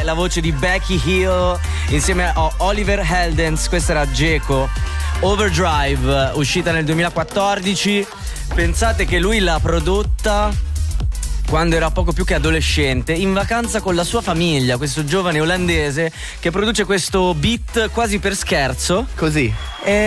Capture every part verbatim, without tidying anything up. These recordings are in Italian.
è la voce di Becky Hill insieme a Oliver Heldens. Questa era Geco, Overdrive, uscita nel duemilaquattordici. Pensate che lui l'ha prodotta quando era poco più che adolescente, in vacanza con la sua famiglia, questo giovane olandese che produce questo beat quasi per scherzo. Così.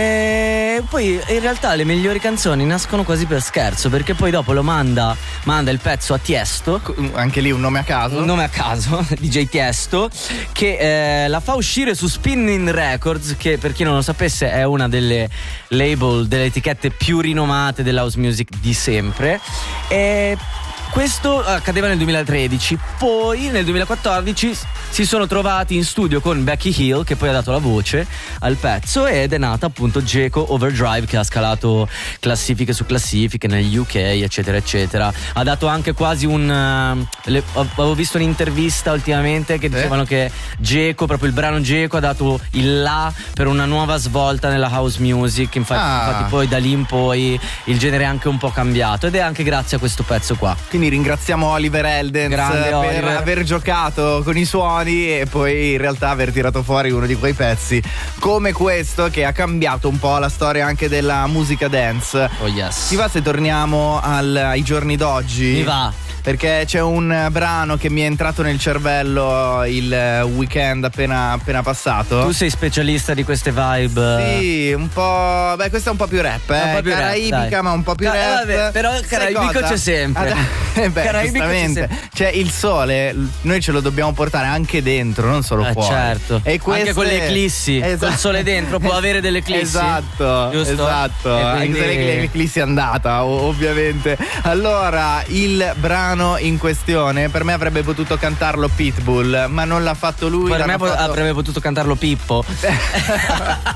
E poi in realtà le migliori canzoni nascono quasi per scherzo, perché poi dopo lo manda manda il pezzo a Tiesto, anche lì un nome a caso. Un nome a caso, D J Tiesto, che eh, la fa uscire su Spinning Records, che per chi non lo sapesse è una delle label, delle etichette più rinomate dell'house music di sempre. E questo accadeva nel duemilatredici. Poi nel duemilaquattordici si sono trovati in studio con Becky Hill, che poi ha dato la voce al pezzo, ed è nata appunto Geco Overdrive, che ha scalato classifiche su classifiche negli U K, eccetera eccetera. Ha dato anche quasi un uh, le, avevo visto un'intervista ultimamente che dicevano eh? che Geco, proprio il brano Geco, ha dato il là per una nuova svolta nella house music. Infatti, ah. infatti poi da lì in poi il genere è anche un po' cambiato, ed è anche grazie a questo pezzo qua. Quindi ringraziamo Oliver Heldens Grande per Oliver. aver giocato con i suoni e poi in realtà aver tirato fuori uno di quei pezzi come questo, che ha cambiato un po' la storia anche della musica dance. Oh yes. Ti va se torniamo al, ai giorni d'oggi? Mi va. Perché c'è un brano che mi è entrato nel cervello il weekend appena, appena passato. Tu sei specialista di queste vibe. Sì, un po'. Beh, questa è un po' più rap, eh. Un po' più caraibica, rap, ma un po' più Ca- rap. Vabbè, però caraibico c'è sempre. Ah, beh, giustamente. Cioè, il sole, noi ce lo dobbiamo portare anche dentro, non solo eh, fuori. Certo. E queste... Anche con le eclissi. Esatto. Col sole dentro può avere delle eclissi. Esatto. Giusto? Esatto. Quindi... Anche se l'eclissi è andata, ovviamente. Allora, il brano in questione per me avrebbe potuto cantarlo Pitbull, ma non l'ha fatto lui. Per me fatto... avrebbe potuto cantarlo Pippo.